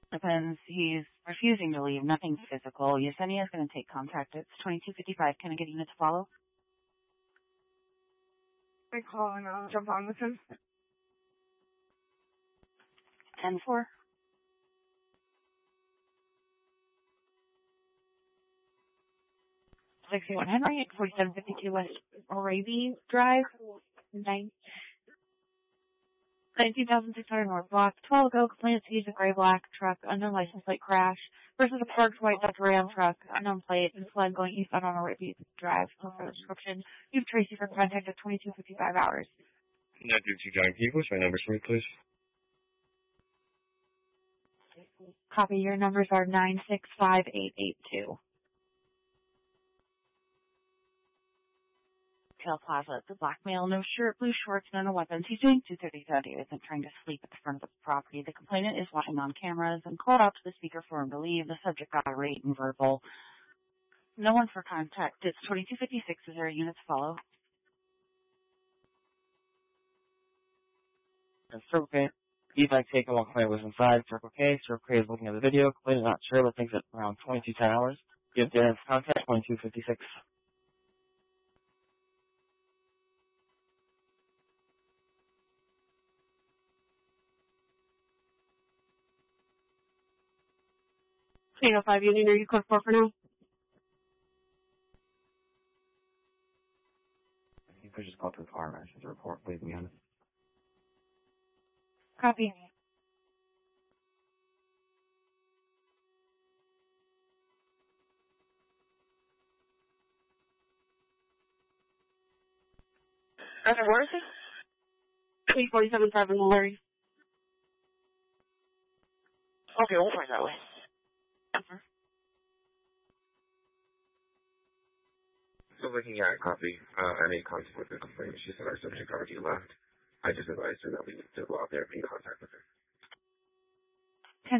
Depends. He's refusing to leave. Nothing physical. Yesenia is going to take contact. It's 2255. Can I get unit to follow? I call and I'll jump on with him. 10-4. 61 Henry, 4752 West Araby Drive, 19,600 North Block, 12 ago, complainant sees a gray black truck, unknown license plate crash, versus a parked white Dodge Ram truck, unknown plate, and flood going eastbound on Araby Drive. For further description, you have Tracy for contact at 2255 hours. That dude, you John Keith, what's my numbers for me, please? Copy, your numbers are 965882. Tail Plaza, the black male, no shirt, blue shorts, no weapons. He's doing 230 isn't trying to sleep at the front of the property. The complainant is watching on cameras and called out to the speaker for him to leave. The subject got irate and verbal. No one for contact. It's 2256. Is there a unit to follow? Circle K. Feedback taken while complainant was inside. Circle K. Circle K is looking at the video. Complainant is not sure, but thinks at around 2210 hours. Give Darren's contact 2256. Channel 5 Union, are you code 4 for now? You could just call to the car match to report, please, be honest. Copy. Okay, where is it? 347 Larry. Okay, we'll find that way. So looking at copy, I made contact with the complainant. She said our subject already left. I just advised her that we need to go out there and be in contact with her. 10-4.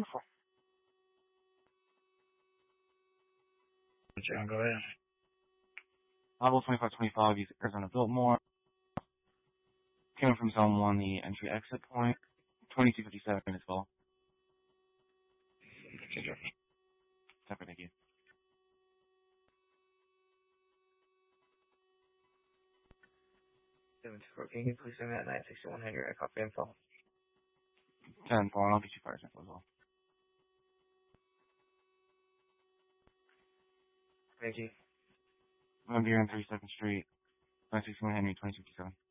John, go ahead. Level 2525, use Arizona Biltmore. Came from zone 1, the entry exit point. 2257 as well. Separate, thank you. 724, can you please send me that 961 Henry? I copy info. 10-4, I'll get you fire sample as well. Thank you. I'm here on 32nd Street, 961 Henry, 2057.